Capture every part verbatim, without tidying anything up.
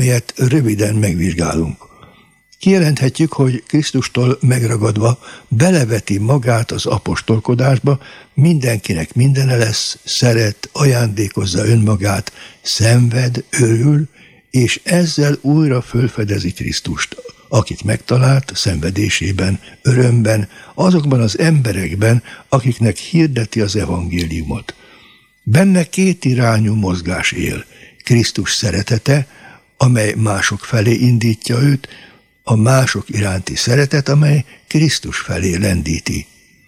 melyet röviden megvizsgálunk. Kijelenthetjük, hogy Krisztustól megragadva beleveti magát az apostolkodásba, mindenkinek mindene lesz, szeret, ajándékozza önmagát, szenved, örül, és ezzel újra fölfedezi Krisztust, akit megtalált szenvedésében, örömben, azokban az emberekben, akiknek hirdeti az evangéliumot. Benne kétirányú mozgás él. Krisztus szeretete, amely mások felé indítja őt, a mások iránti szeretet, amely Krisztus felé lendíti.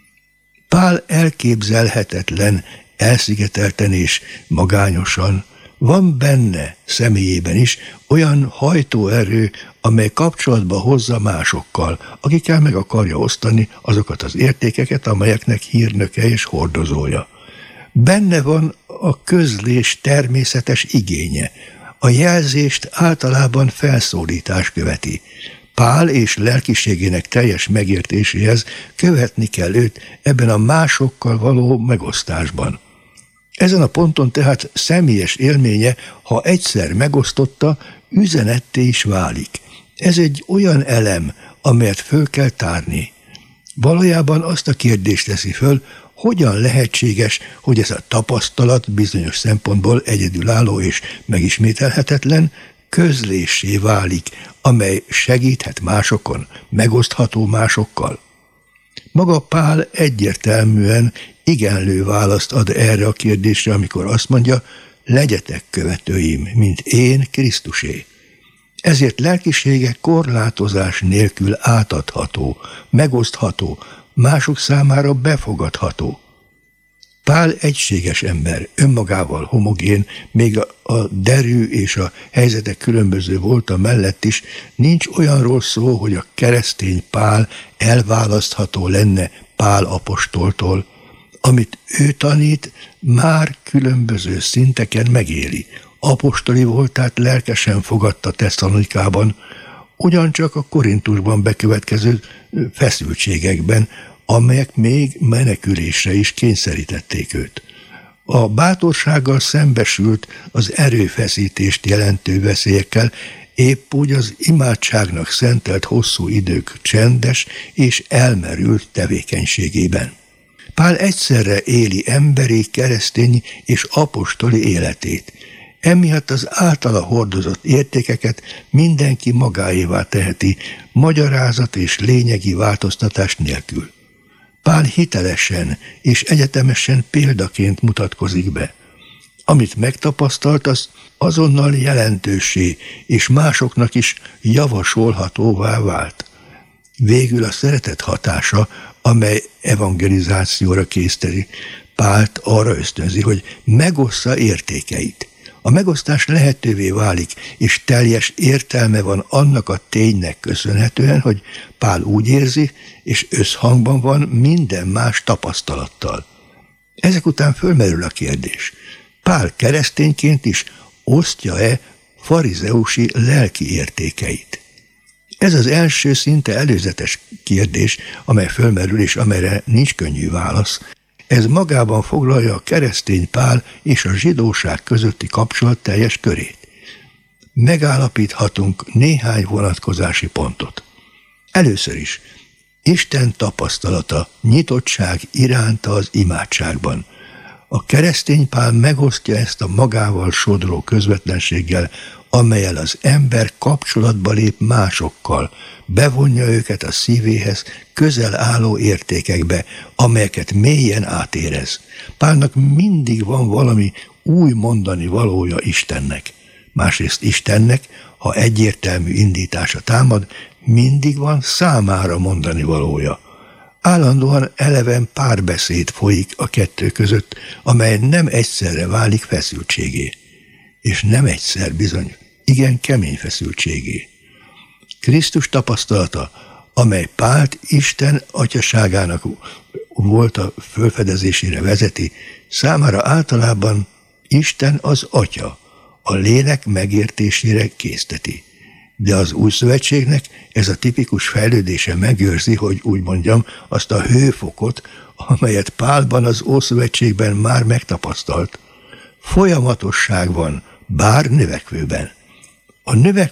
Pál elképzelhetetlen, elszigetelten és magányosan, van benne, személyében is olyan hajtóerő, amely kapcsolatba hozza másokkal, akikkel meg akarja osztani azokat az értékeket, amelyeknek hírnöke és hordozója. Benne van a közlés természetes igénye, a jelzést általában felszólítás követi. Pál és lelkiségének teljes megértéséhez követni kell őt ebben a másokkal való megosztásban. Ezen a ponton tehát személyes élménye, ha egyszer megosztotta, üzenetté is válik. Ez egy olyan elem, amelyet föl kell tárni. Valójában azt a kérdést teszi föl, hogyan lehetséges, hogy ez a tapasztalat bizonyos szempontból egyedülálló és megismételhetetlen, közléssé válik, amely segíthet másokon, megosztható másokkal. Maga Pál egyértelműen igenlő választ ad erre a kérdésre, amikor azt mondja, legyetek követőim, mint én Krisztusé. Ezért lelkisége korlátozás nélkül átadható, megosztható, mások számára befogadható. Pál egységes ember, önmagával homogén, még a derű és a helyzetek különböző volta mellett is nincs olyanról szó, hogy a keresztény Pál elválasztható lenne Pál apostoltól. Amit ő tanít, már különböző szinteken megéli. Apostoli voltát lelkesen fogadta Tesszalonikában, ugyancsak a Korintusban bekövetkező feszültségekben, amelyek még menekülésre is kényszerítették őt. A bátorsággal szembesült az erőfeszítést jelentő veszélyekkel, épp úgy az imádságnak szentelt hosszú idők csendes és elmerült tevékenységében. Pál egyszerre éli emberi, keresztény és apostoli életét. Emiatt az általa hordozott értékeket mindenki magáévá teheti, magyarázat és lényegi változtatás nélkül. Pál hitelesen és egyetemesen példaként mutatkozik be. Amit megtapasztalt, az azonnal jelentőssé és másoknak is javasolhatóvá vált. Végül a szeretet hatása, amely evangelizációra készteti Pált, arra ösztönzi, hogy megossza értékeit. A megosztás lehetővé válik, és teljes értelme van annak a ténynek köszönhetően, hogy Pál úgy érzi, és összhangban van minden más tapasztalattal. Ezek után fölmerül a kérdés, Pál keresztényként is osztja-e farizeusi lelki értékeit? Ez az első szinte előzetes kérdés, amely fölmerül, és amelyre nincs könnyű válasz. Ez magában foglalja a keresztény Pál és a zsidóság közötti kapcsolat teljes körét. Megállapíthatunk néhány vonatkozási pontot. Először is, Isten tapasztalata, nyitottság iránta az imádságban. A keresztény Pál megosztja ezt a magával sodró közvetlenséggel, amellyel az ember kapcsolatba lép másokkal, bevonja őket a szívéhez közel álló értékekbe, amelyeket mélyen átérez. Pálnak mindig van valami új mondani valója Istennek. Másrészt Istennek, ha egyértelmű indítása támad, mindig van számára mondani valója. Állandóan eleven párbeszéd folyik a kettő között, amely nem egyszerre válik feszültségé. És nem egyszer bizony, igen kemény feszültségé. Krisztus tapasztalata, amely Pált Isten atyaságának volt a fölfedezésére vezeti, számára általában Isten az Atya, a lélek megértésére készteti. De az új szövetségnek ez a tipikus fejlődése megőrzi, hogy úgy mondjam, azt a hőfokot, amelyet Pálban az Ószövetségben már megtapasztalt. Folyamatosság van, bár növekvőben. A növek